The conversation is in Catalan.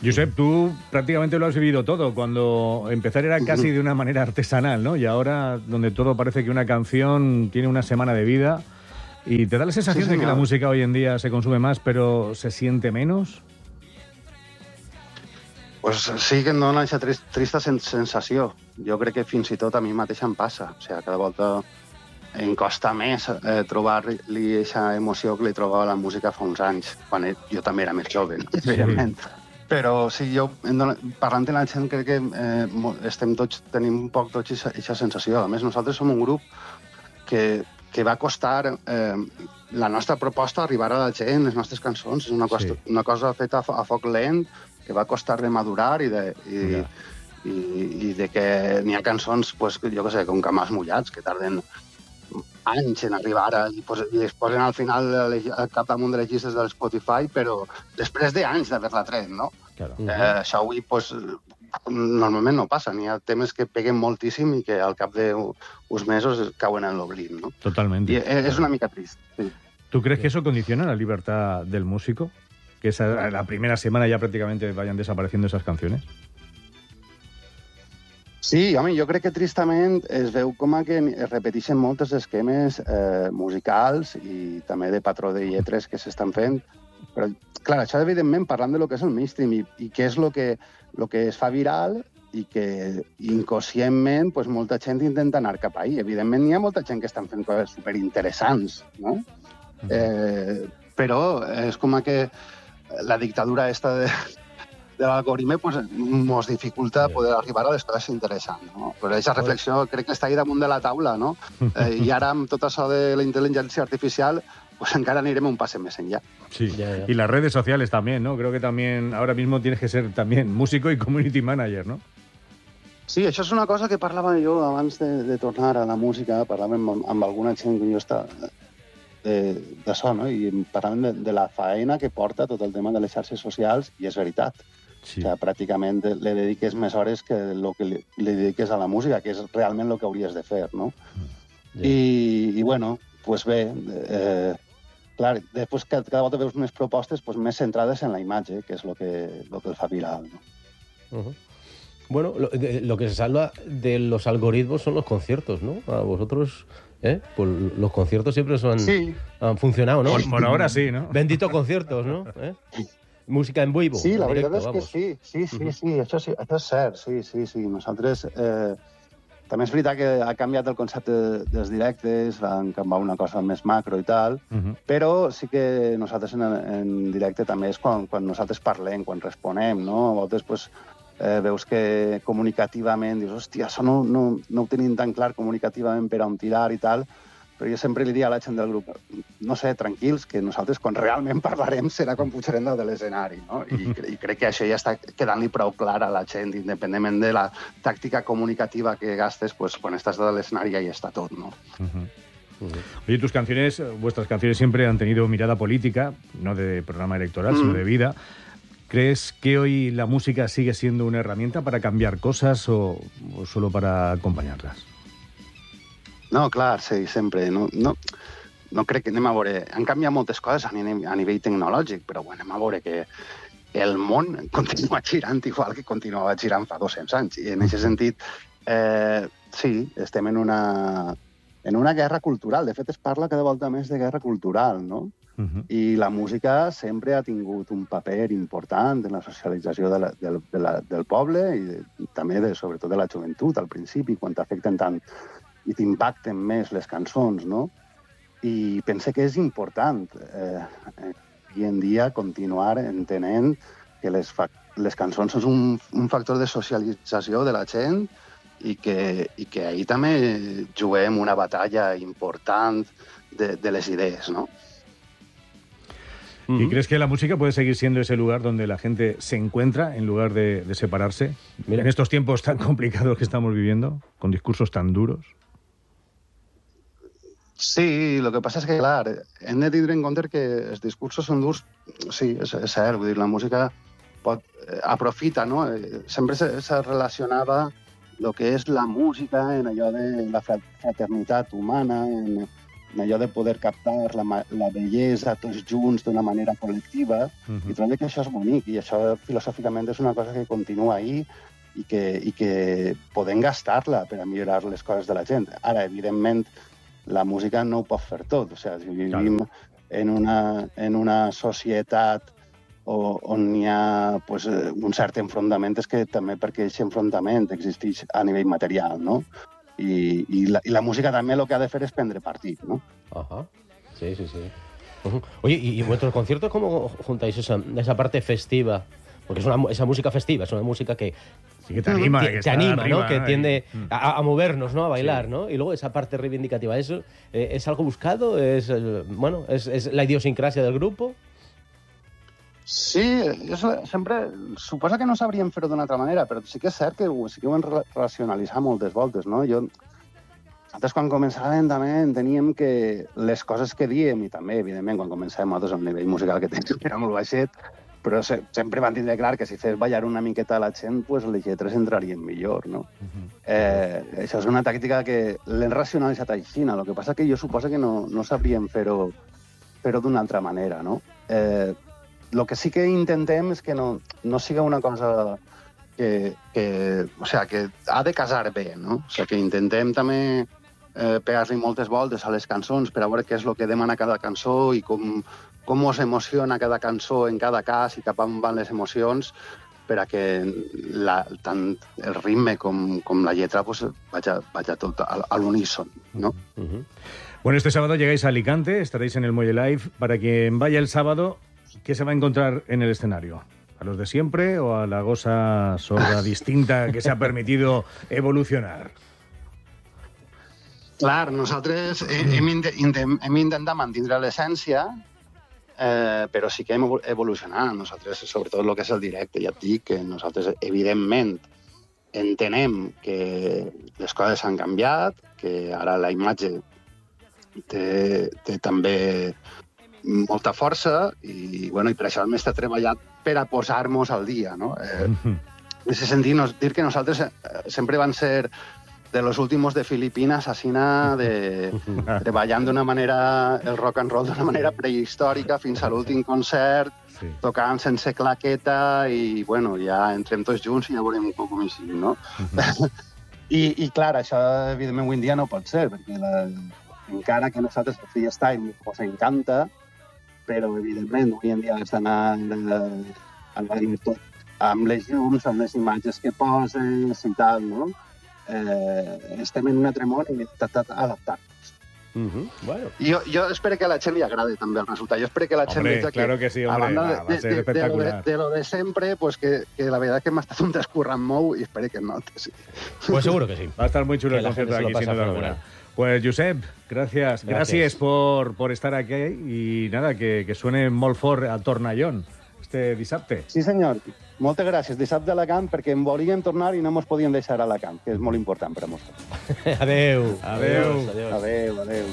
Josep, tú prácticamente lo has vivido todo. Cuando empezar era casi de una manera artesanal, ¿no? Y ahora, donde todo parece que una canción tiene una semana de vida, ¿y te da la sensación de que la música hoy en día se consume más, pero se siente menos? Pues sí que em dona aquesta trista sensació. Jo crec que fins i tot a mi mateix em passa. O sigui, cada volta em costa més trobar-li aquesta emoció que li trobava a la música fa uns anys, quan jo també era més jove, evidentment. Però sí, jo, parlant amb la gent, crec que tenim un poc tots aquesta sensació. A més, nosaltres som un grup que va costar la nostra proposta arribar a la gent, les nostres cançons. És una cosa feta a foc lent, que va costar de madurar i de que n'hi ha cançons, pues, jo què sé, com Camals mullats, que tarden anys en arribar i es posen al final al capdamunt de les llistes de l'Spotify, però després d'anys d'haver-la tret, no? Claro. Això avui, pues, normalment no passa. N'hi ha temes que peguen moltíssim i que al cap d'uns mesos cauen en l'oblit, ¿no? Totalmente. Y es una mica trist. Sí. ¿Tú crees que eso condiciona la libertad del músico? Que la primera semana ya prácticamente vayan desapareciendo esas canciones. Sí, home, jo crec que tristament es veu com que es repeteixen molts esquemes musicals i també de patró de lletres que s'estan fent. Però, clar, això evidentment parlant de lo que és el mainstream i què és lo que es fa viral i que inconscientment pues, molta gent intenta anar cap ahí. Evidentment, hi ha molta gent que estan fent coses superinteressants, no? Però és com que la dictadura esta de l'algoritme pues, mos dificulta poder arribar a les coses interessants. No? Però aquesta reflexió crec que està ahí damunt de la taula, no? I ara amb tot això de la intel·ligència artificial pues encara anirem un paso más allá. Sí, y las redes sociales también, ¿no? Creo que también ahora mismo tienes que ser también músico y community manager, ¿no? Sí, això és una cosa que parlava jo abans de tornar a la música, parlàvem amb alguna gent que jo està d'això, no? I parlàvem de la faena que porta tot el tema de les xarxes socials, i és veritat. Sí. O sigui, pràcticament li dediques més hores que el que li dediques a la música, que és realment el que hauries de fer, no? I bueno, pues bé, clar, després cada volta veus més propostes pues, més centrades en la imatge, que és el que el fa viral, ¿no? Bueno, lo que se salva de los algoritmos son los conciertos, ¿no? A vosotros, pues los conciertos siempre han funcionado, ¿no? Por ahora sí, ¿no? Bendito conciertos, ¿no? Música en vivo. Sí, la veritat és que sí, això és cert, sí. Nosaltres... També és veritat que ha canviat el concepte dels directes, van canviar una cosa més macro i tal, però sí que nosaltres en directe també és quan nosaltres parlem, quan responem, no? A vegades pues, veus que comunicativament dius, hòstia, això no ho tenim tan clar comunicativament per on tirar i tal, però jo sempre li dic a la gent del grup, no sé, tranquils, que nosaltres quan realment parlarem serà quan pujarem de l'escenari, no? I crec que això ja està quedant-li prou clar a la gent, independentment de la tàctica comunicativa que gastes, pues quan estàs de l'escenari ja hi està tot, no? Oye, vuestras canciones siempre han tenido mirada política, no de programa electoral, sino de vida. ¿Crees que hoy la música sigue siendo una herramienta para cambiar cosas o solo para acompañarlas? No, clar, sí, sempre. No crec que anem a veure... Han canviat moltes coses a nivell tecnològic, però bueno, anem a veure que el món continua girant igual que continuava girant fa 200 anys. I en aquest sentit, sí, estem en una guerra cultural. De fet, es parla cada volta més de guerra cultural, no? I la música sempre ha tingut un paper important en la socialització del poble i també, sobretot, de la joventut al principi, quan t'afecten tant i t'impacten més les cançons, no? I pense que és important avui en dia continuar entenent que les cançons són un factor de socialització de la gent i que ahir també juguem una batalla important de les idees, no? ¿Y crees que la música puede seguir siendo ese lugar donde la gente se encuentra en lugar de separarse? Mira, en estos tiempos tan complicados que estamos viviendo, con discursos tan duros. Sí, el que passa és que, clar, hem de tindre en compte que els discursos són durs. Sí, és cert, vull dir, la música aprofita, no? Sempre se relacionava el que és la música en allò de la fraternitat humana, allò de poder captar la bellesa tots junts d'una manera col·lectiva, i trobo que això és bonic, i això filosòficament és una cosa que continua ahí i que podem gastar-la per a millorar les coses de la gent. Ara, evidentment, la música no ho pot fer tot. O sigui, si vivim en una societat on hi ha pues, un cert enfrontament, és que també perquè aquest enfrontament existeix a nivell material, ¿no? Y la música también lo que ha de hacer es prendre partit, ¿no? Ajá, sí. Oye, ¿y en vuestros conciertos cómo juntáis esa parte festiva? Porque es esa música festiva, es una música que... Sí, que te anima. Que anima, arriba, ¿no? Que tiende a movernos, ¿no? A bailar, sí. ¿no? Y luego esa parte reivindicativa, ¿eso es algo buscado? ¿Es la idiosincrasia del grupo? Sí, sempre... Suposa que no sabríem fer-ho d'una altra manera, però sí que és cert que sí que ho hem racionalitzat moltes voltes, no? Nosaltres, quan començàvem, també enteníem que les coses que diem, i també, evidentment, quan començàvem nosaltres el nivell musical que tenim era molt baixet, però sempre van tindre clar que si fes ballar una miqueta a la gent, pues les lletres entrarien millor, no? Això és una tàctica que l'hem racionalitzat així, no? El que passa que jo suposo que no sabríem fer-ho d'una altra manera, no? El que sí que intentem és que no siga una cosa que ha de casar bé, no? O sigui, que intentem també pegar-li moltes voltes a les cançons per a veure què és el que demana cada cançó i com us emociona cada cançó en cada cas i cap on van les emocions per a que tant el ritme com la lletra pues, vaya tot a l'uníson, ¿no? Bueno, este sábado llegáis a Alicante, estaréis en el Muelle Live. Para quien vaya el sábado, ¿qué se va a encontrar en el escenario? ¿A los de siempre o a la gosa sorda distinta que se ha permitido evolucionar? Clar, nosaltres hem intentat mantenir l'essència, però sí que hem evolucionat. Nosaltres, sobretot el que és el directe, ja et dic que nosaltres, evidentment, entenem que les coses han canviat, que ara la imatge té també molta força i per això hem estat treballant per a posar-nos al dia, no? En aquest sentit, dir que nosaltres sempre van ser de los últimos de Filipinas, asina, treballant d'una manera, el rock and roll d'una manera prehistòrica fins a l'últim concert, tocant sense claqueta i, ja entrem tots junts i ja veurem com hi sigui, no? I, clar, això, evidentment, avui en dia no pot ser, perquè encara que nosaltres el freestyle ens encanta, però, evidentment, avui en dia has d'anar al ball tot amb les llums, amb les imatges que poses i tal, no? Estem en un altre món i hem intentat adaptar-nos. Jo espero que a la gent li agradi també el resultat. Jo espero que la gent veja claro que sí, hombre, va a ser espectacular. De lo de sempre, pues que la verdad que m'ha estat un descurrant molt i espero que no. Sí. Pues seguro que sí. Va a estar muy chulo el concierto aquí, sin duda alguna. Pues, Josep, gracias por estar aquí y nada, que suene molt fort a Tornallón este dissabte. Sí, senyor. Moltes gràcies. Dissabte a Alacant, perquè en volíem tornar i no ens podíem deixar a Alacant, que és molt important per a nosaltres. Adéu. Adéu. Adéu.